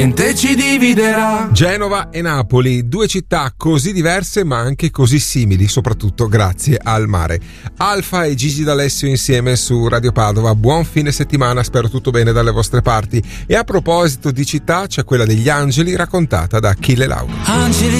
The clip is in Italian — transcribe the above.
ci dividerà. Genova e Napoli, due città così diverse ma anche così simili, soprattutto grazie al mare. Alfa e Gigi D'Alessio insieme su Radio Padova. Buon fine settimana, spero tutto bene dalle vostre parti. E a proposito di città, c'è quella degli angeli raccontata da Achille Lauro. Angeli